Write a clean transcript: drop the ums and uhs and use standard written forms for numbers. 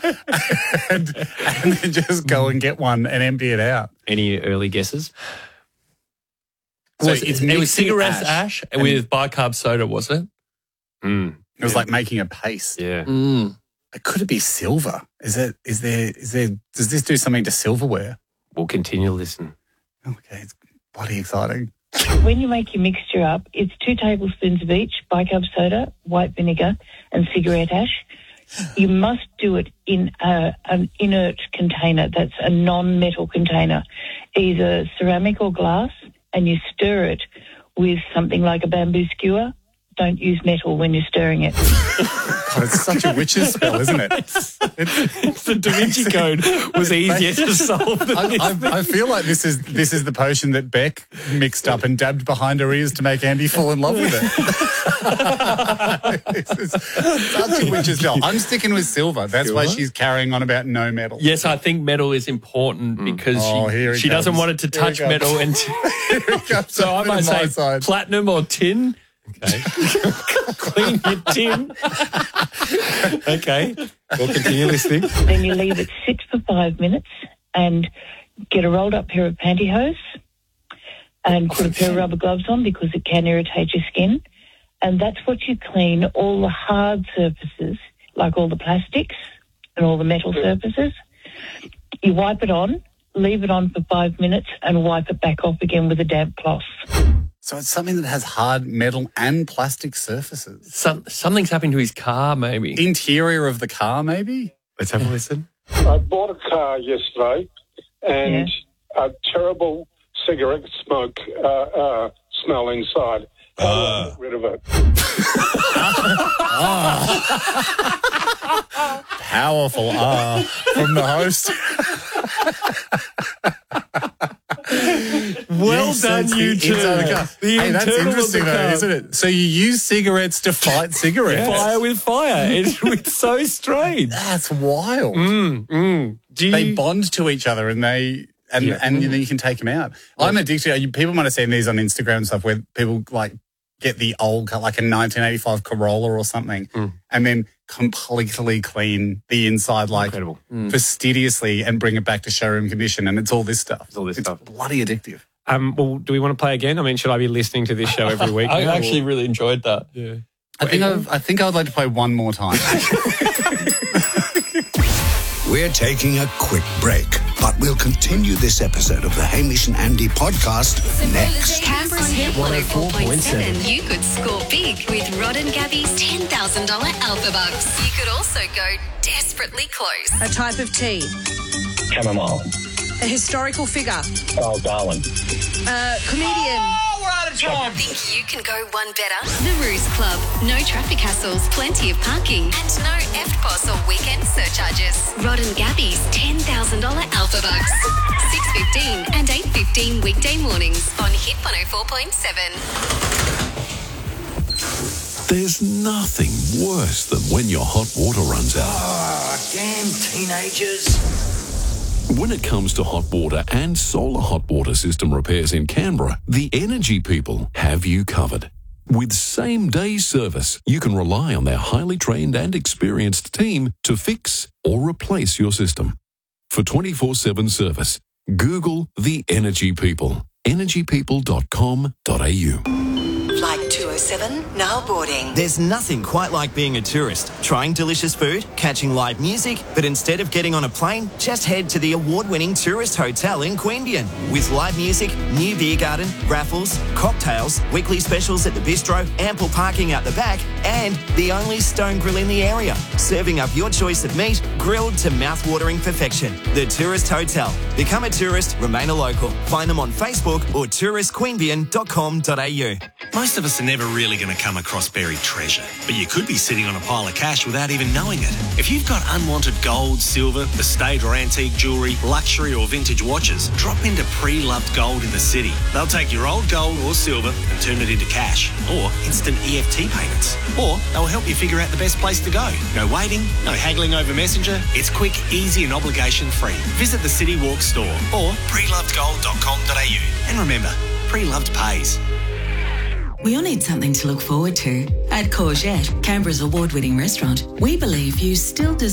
and then just go and get one and empty it out. Any early guesses? It was cigarette ash with bicarb soda, was it? It was like making a paste. Yeah. Could it be silver? Is there? Does this do something to silverware? We'll continue to listen. Okay, it's bloody exciting. When you make your mixture up, it's 2 tablespoons of each, bicarb soda, white vinegar and cigarette ash. You must do it in an inert container. That's a non-metal container, either ceramic or glass, and you stir it with something like a bamboo skewer. Don't use metal when you're stirring it. God, it's such a witch's spell, isn't it? The Da Vinci Code was easier to solve than I feel like this is the potion that Beck mixed up and dabbed behind her ears to make Andy fall in love with it. This is such a witch's spell. I'm sticking with silver. That's why she's carrying on about no metal. Yes, I think metal is important because she doesn't want it to touch metal. And so I might say platinum or tin. Okay. Clean your tin. Okay. We'll continue listening. Then you leave it sit for 5 minutes and get a rolled up pair of pantyhose and put a pair of rubber gloves on because it can irritate your skin. And that's what you clean all the hard surfaces, like all the plastics and all the metal surfaces. You wipe it on, leave it on for 5 minutes and wipe it back off again with a damp cloth. So it's something that has hard metal and plastic surfaces. Something's happened to his car, maybe. Interior of the car, maybe? Let's have a listen. I bought a car yesterday and a terrible cigarette smoke smell inside. How do I get rid of it? Powerful from the host. Well done, you two. Hey, that's interesting, though, isn't it? So you use cigarettes to fight cigarettes. Fire with fire. It's so strange. That's wild. They bond to each other and then you can take them out. I'm addicted. People might have seen these on Instagram and stuff where people like get the old, like a 1985 Corolla or something, and then completely clean the inside, like fastidiously, and bring it back to showroom condition. And it's all this stuff. It's bloody addictive. Well, do we want to play again? I mean, should I be listening to this show every week? I actually really enjoyed that. Yeah. I think I would like to play one more time. We're taking a quick break, but we'll continue this episode of the Hamish and Andy podcast next. Canberra's Hit 104.7. You could score big with Rod and Gabby's $10,000 Alpha Bucks. You could also go desperately close. A type of tea. Chamomile. A historical figure. Oh, Darwin. Comedian. We're out of time. Think you can go one better? The Ruse Club. No traffic hassles, plenty of parking, and no EFTPOS or weekend surcharges. Rod and Gabby's $10,000 Alpha Bucks. 6:15 and 8:15 weekday mornings on Hit 104.7. There's nothing worse than when your hot water runs out. Oh, damn teenagers. When it comes to hot water and solar hot water system repairs in Canberra, the Energy People have you covered. With same-day service, you can rely on their highly trained and experienced team to fix or replace your system. For 24/7 service, Google the Energy People. energypeople.com.au. Flight 207, now boarding. There's nothing quite like being a tourist, trying delicious food, catching live music, but instead of getting on a plane, just head to the award-winning tourist hotel in Queanbeyan. With live music, new beer garden, raffles, cocktails, weekly specials at the bistro, ample parking out the back, and the only stone grill in the area, serving up your choice of meat, grilled to mouth-watering perfection. The Tourist Hotel. Become a tourist, remain a local. Find them on Facebook or touristqueanbeyan.com.au. Most of us are never really going to come across buried treasure, but you could be sitting on a pile of cash without even knowing it. If you've got unwanted gold, silver, estate or antique jewellery, luxury or vintage watches, drop into Pre-Loved Gold in the city. They'll take your old gold or silver and turn it into cash or instant EFT payments. Or they'll help you figure out the best place to go. No waiting, no haggling over Messenger. It's quick, easy and obligation-free. Visit the City Walk store or prelovedgold.com.au. And remember, Pre-Loved pays. We all need something to look forward to. At Courgette, Canberra's award-winning restaurant, we believe you still deserve